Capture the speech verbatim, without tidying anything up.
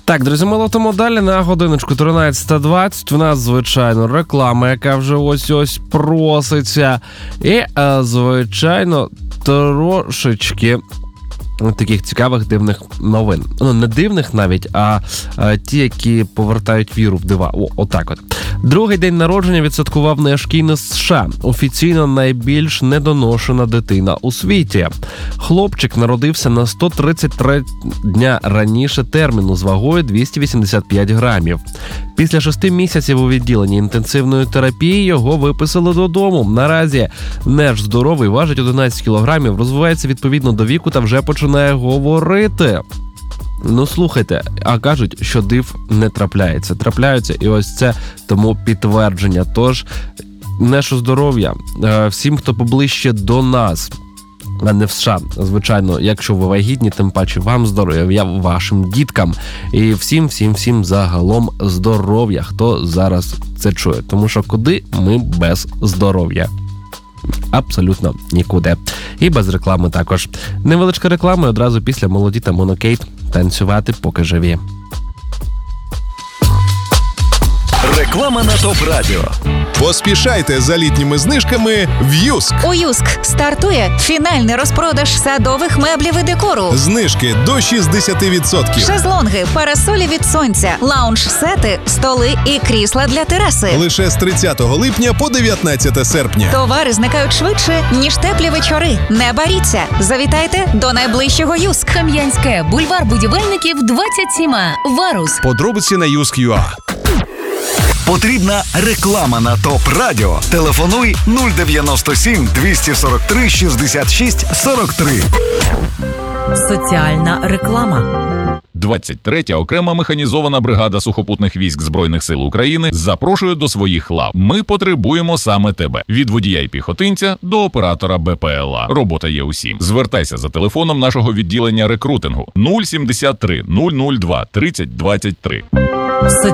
Так, друзі, ми летимо далі на годиночку тринадцята двадцять. У нас, звичайно, реклама, яка вже ось-ось проситься. І, е, звичайно, трошечки таких цікавих дивних новин. Ну, не дивних навіть, а, а ті, які повертають віру в дива. О, отак от. Другий день народження відсвяткував нешкійний США. Офіційно найбільш недоношена дитина у світі. Хлопчик народився на сто тридцять три дня раніше терміну з вагою двісті вісімдесят п'ять грамів. Після шести місяців у відділенні інтенсивної терапії його виписали додому. Наразі Неш здоровий, важить одинадцять кілограмів, розвивається відповідно до віку та вже починає говорити. Ну, слухайте, а кажуть, що див не трапляється. Трапляються, і ось це тому підтвердження. Тож, Нешу здоров'я всім, хто поближче до нас, а не в США. Звичайно, якщо ви вагітні, тим паче вам здоров'я, вашим діткам. І всім, всім, всім загалом здоров'я, хто зараз це чує. Тому що куди ми без здоров'я? Абсолютно нікуди. І без реклами також. Невеличка реклама, і одразу після «Молоді» та «Монокейт» танцювати поки живі. Реклама на ТОП Радіо. Поспішайте за літніми знижками в Юск. У Юск стартує фінальний розпродаж садових меблів і декору. Знижки до шістдесят відсотків. Шезлонги, парасолі від сонця, лаунж-сети, столи і крісла для тераси. Лише з тридцятого липня по дев'ятнадцяте серпня. Товари зникають швидше, ніж теплі вечори. Не боріться. Завітайте до найближчого Юск. Кам'янське, бульвар будівельників, двадцять сім. Варус. Подробиці на юск крапка ю а. Потрібна реклама на ТОП Радіо. Телефонуй нуль дев'яносто сім двісті сорок три шістдесят шість сорок три. Соціальна реклама. двадцять третя окрема механізована бригада сухопутних військ Збройних сил України запрошує до своїх лав. Ми потребуємо саме тебе. Від водія і піхотинця до оператора Бе Пе Еле А. Робота є усім. Звертайся за телефоном нашого відділення рекрутингу нуль сімдесят три нуль нуль два тридцять двадцять три.